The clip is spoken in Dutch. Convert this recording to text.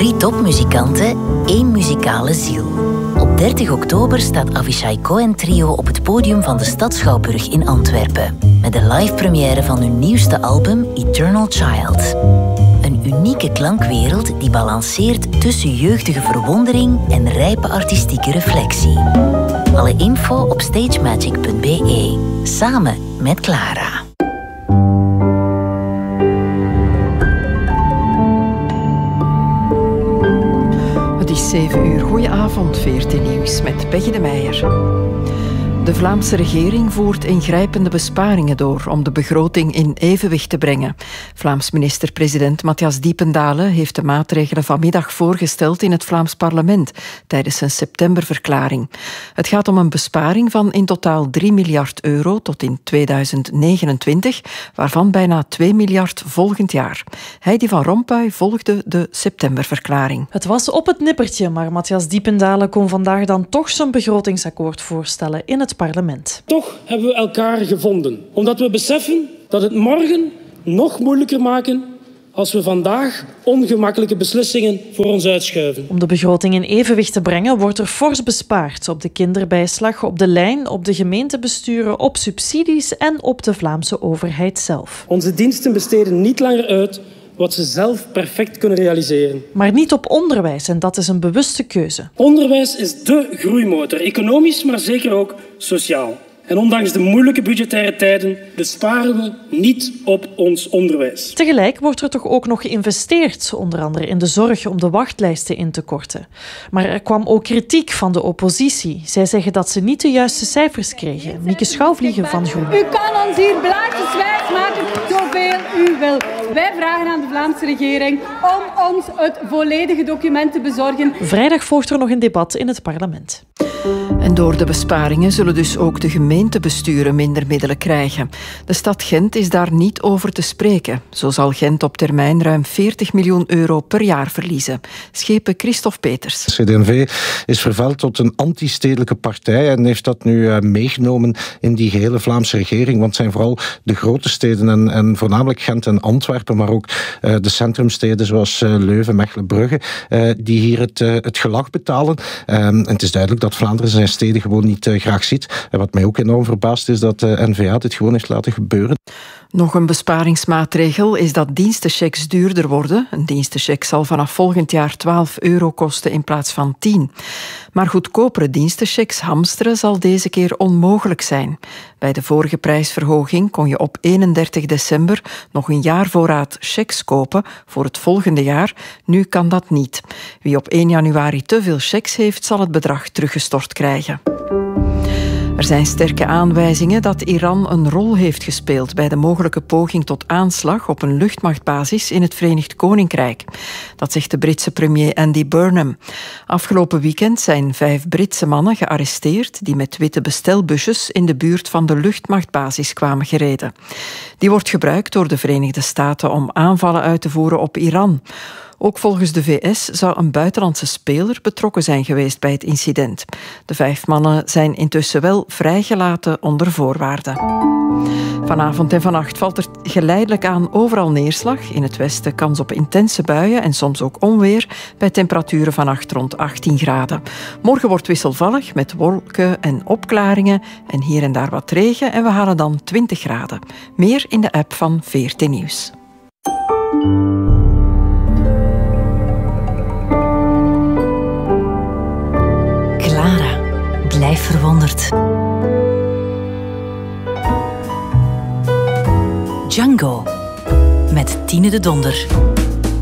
3 topmuzikanten, 1 muzikale ziel. Op 30 oktober staat Avishai Cohen Trio op het podium van de Stadsschouwburg in Antwerpen. Met de live première van hun nieuwste album Eternal Child. Een unieke klankwereld die balanceert tussen jeugdige verwondering en rijpe artistieke reflectie. Alle info op stagemagic.be. Samen met Clara. Het is 7 uur. Goedenavond, VRT Nieuws met Peggy de Meijer. De Vlaamse regering voert ingrijpende besparingen door om de begroting in evenwicht te brengen. Vlaams minister-president Matthias Diependalen heeft de maatregelen vanmiddag voorgesteld in het Vlaams parlement tijdens een septemberverklaring. Het gaat om een besparing van in totaal 3 miljard euro tot in 2029, waarvan bijna 2 miljard volgend jaar. Heidi van Rompuy volgde de septemberverklaring. Het was op het nippertje, maar Matthias Diependalen kon vandaag dan toch zijn begrotingsakkoord voorstellen in het parlement. Toch hebben we elkaar gevonden, omdat we beseffen dat het morgen nog moeilijker maken als we vandaag ongemakkelijke beslissingen voor ons uitschuiven. Om de begroting in evenwicht te brengen wordt er fors bespaard op de kinderbijslag, op de lijn, op de gemeentebesturen, op subsidies en op de Vlaamse overheid zelf. Onze diensten besteden niet langer uit wat ze zelf perfect kunnen realiseren. Maar niet op onderwijs, en dat is een bewuste keuze. Onderwijs is dé groeimotor, economisch, maar zeker ook sociaal. En ondanks de moeilijke budgettaire tijden besparen we niet op ons onderwijs. Tegelijk wordt er toch ook nog geïnvesteerd, onder andere in de zorg om de wachtlijsten in te korten. Maar er kwam ook kritiek van de oppositie. Zij zeggen dat ze niet de juiste cijfers kregen. Mieke Schouwvliegen van GroenLinks. U kan ons hier blaadjeswijs maken zoveel u wil. Wij vragen aan de Vlaamse regering om ons het volledige document te bezorgen. Vrijdag volgt er nog een debat in het parlement. En door de besparingen zullen dus ook de gemeentebesturen minder middelen krijgen. De stad Gent is daar niet over te spreken. Zo zal Gent op termijn ruim 40 miljoen euro per jaar verliezen. Schepen Christophe Peters. CD&V is vervuild tot een anti-stedelijke partij en heeft dat nu meegenomen in die gehele Vlaamse regering. Want het zijn vooral de grote steden en voornamelijk Gent en Antwerpen, maar ook de centrumsteden zoals Leuven, Mechelen, Brugge, die hier het gelag betalen. En het is duidelijk dat Vlaanderen zijn steden gewoon niet graag ziet. En wat mij ook enorm verbaast is dat de N-VA dit gewoon heeft laten gebeuren. Nog een besparingsmaatregel is dat dienstenchecks duurder worden. Een dienstencheck zal vanaf volgend jaar 12 euro kosten in plaats van 10. Maar goedkopere dienstenchecks hamsteren zal deze keer onmogelijk zijn. Bij de vorige prijsverhoging kon je op 31 december nog een jaarvoorraad checks kopen voor het volgende jaar. Nu kan dat niet. Wie op 1 januari te veel checks heeft, zal het bedrag teruggestort krijgen. Er zijn sterke aanwijzingen dat Iran een rol heeft gespeeld bij de mogelijke poging tot aanslag op een luchtmachtbasis in het Verenigd Koninkrijk. Dat zegt de Britse premier Andy Burnham. Afgelopen weekend zijn 5 Britse mannen gearresteerd die met witte bestelbusjes in de buurt van de luchtmachtbasis kwamen gereden. Die wordt gebruikt door de Verenigde Staten om aanvallen uit te voeren op Iran. Ook volgens de VS zou een buitenlandse speler betrokken zijn geweest bij het incident. De 5 mannen zijn intussen wel vrijgelaten onder voorwaarden. Vanavond en vannacht valt er geleidelijk aan overal neerslag. In het westen kans op intense buien en soms ook onweer, bij temperaturen vannacht rond 18 graden. Morgen wordt wisselvallig met wolken en opklaringen en hier en daar wat regen en we halen dan 20 graden. Meer in de app van VRT Nieuws. Blijf verwonderd. Django met Tine de Donder.